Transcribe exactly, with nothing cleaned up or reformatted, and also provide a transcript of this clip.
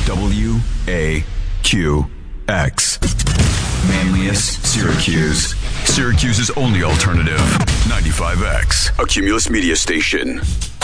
W A Q X. Manlius, Syracuse. Syracuse's only alternative. ninety-five X, a Cumulus media station.